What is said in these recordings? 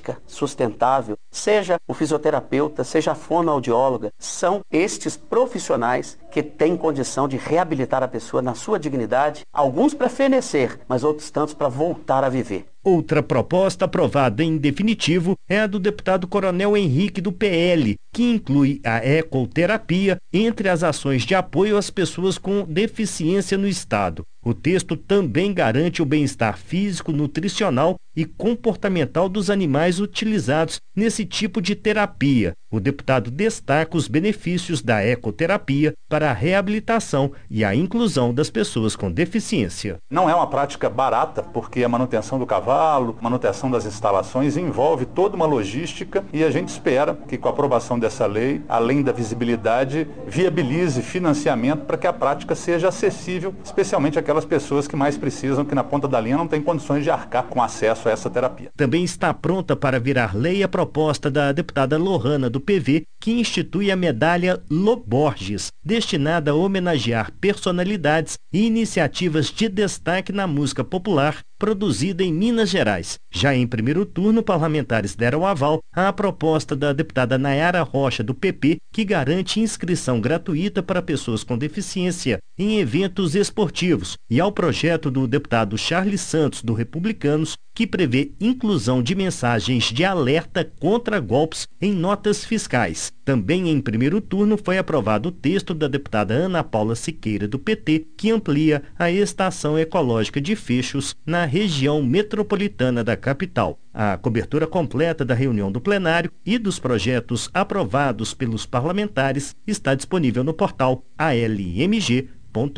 prática sustentável, seja o fisioterapeuta, seja a fonoaudióloga, são estes profissionais que têm condição de reabilitar a pessoa na sua dignidade, alguns para fenecer, mas outros tantos para voltar a viver. Outra proposta aprovada em definitivo é a do deputado Coronel Henrique do PL, que inclui a ecoterapia entre as ações de apoio às pessoas com deficiência no estado. O texto também garante o bem-estar físico, nutricional e comportamental dos animais utilizados nesse tipo de terapia. O deputado destaca os benefícios da ecoterapia para a reabilitação e a inclusão das pessoas com deficiência. Não é uma prática barata, porque a manutenção do cavalo, manutenção das instalações envolve toda uma logística e a gente espera que com a aprovação dessa lei, além da visibilidade, viabilize financiamento para que a prática seja acessível, especialmente aquelas pessoas que mais precisam, que na ponta da linha não têm condições de arcar com acesso a essa terapia. Também está pronta para virar lei a proposta da deputada Lohana do PV, que institui a medalha Loborges, destinada a homenagear personalidades e iniciativas de destaque na música popular produzida em Minas Gerais. Já em primeiro turno, parlamentares deram aval à proposta da deputada Nayara Rocha, do PP, que garante inscrição gratuita para pessoas com deficiência em eventos esportivos, e ao projeto do deputado Charles Santos, do Republicanos, que prevê inclusão de mensagens de alerta contra golpes em notas fiscais. Também em primeiro turno foi aprovado o texto da deputada Ana Paula Siqueira, do PT, que amplia a estação ecológica de Fechos na região metropolitana da capital. A cobertura completa da reunião do plenário e dos projetos aprovados pelos parlamentares está disponível no portal almg.gov.br.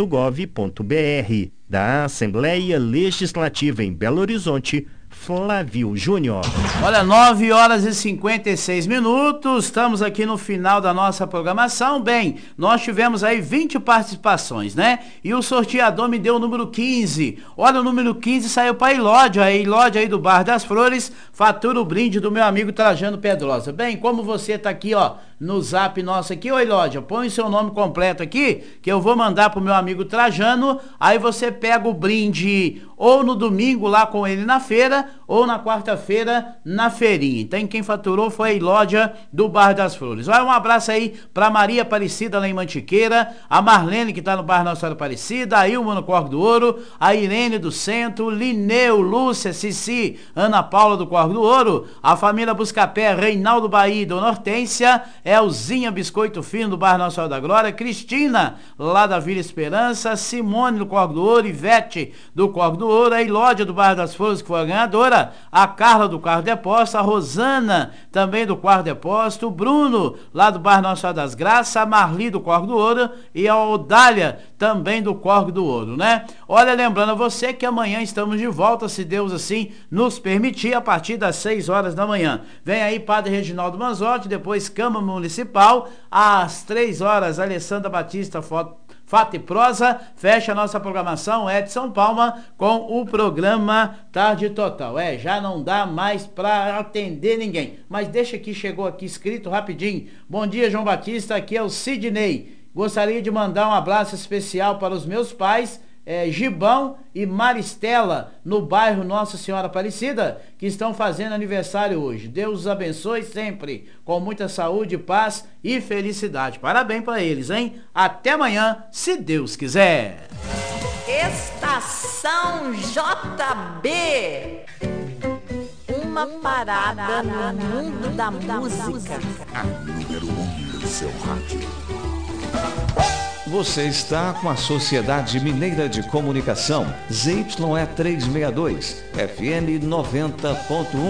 Da Assembleia Legislativa em Belo Horizonte, Flávio Júnior. Olha, 9h56, estamos aqui no final da nossa programação. Bem, nós tivemos aí 20 participações, né? E o sorteador me deu o número 15. Olha, o número 15 saiu para a Ilódia aí do Bar das Flores, fatura o brinde do meu amigo Trajano Pedrosa. Bem, como você tá aqui, ó, no zap nosso aqui, ô Ilódia, põe seu nome completo aqui, que eu vou mandar pro meu amigo Trajano, aí você pega o brinde ou no domingo lá com ele na feira, ou na quarta-feira na feirinha. Então quem faturou foi a Ilódia do Bar das Flores. Olha, um abraço aí pra Maria Aparecida lá em Mantiqueira, a Marlene que tá no Bar Nossa Senhora Aparecida, a Ilma no Corvo do Ouro, a Irene do Centro, Lineu, Lúcia, Cici, Ana Paula do Corvo do Ouro, a família Buscapé, Reinaldo Bahia e Dona Hortência, Elzinha Biscoito Fino do Bar Nossa Senhora da Glória, Cristina lá da Vila Esperança, Simone do Corvo do Ouro, Ivete do Corvo do Ouro, a Ilódia do Bar das Flores que foi a ganhadora, a Carla do Quarto Depósito, a Rosana também do Quarto Depósito, o Bruno lá do Bar Nossa Senhora das Graças, a Marli do Corvo do Ouro e a Odália também do Corvo do Ouro, né? Olha, lembrando a você que amanhã estamos de volta, se Deus assim nos permitir, a partir das 6 horas da manhã. Vem aí Padre Reginaldo Manzotti, depois Câmara Municipal, às 3 horas, Alessandra Batista Fato e Prosa, fecha a nossa programação Edson Palma com o programa Tarde Total. Já não dá mais para atender ninguém, mas deixa que chegou aqui escrito rapidinho. Bom dia, João Batista, aqui é o Sidney. Gostaria de mandar um abraço especial para os meus pais, Gibão e Maristela, no bairro Nossa Senhora Aparecida, que estão fazendo aniversário hoje. Deus os abençoe sempre, com muita saúde, paz e felicidade. Parabéns para eles, hein? Até amanhã, se Deus quiser. Estação JB, uma parada no mundo da música. A número 1 do seu rádio. Você está com a Sociedade Mineira de Comunicação, ZYE 362, FM 90.1.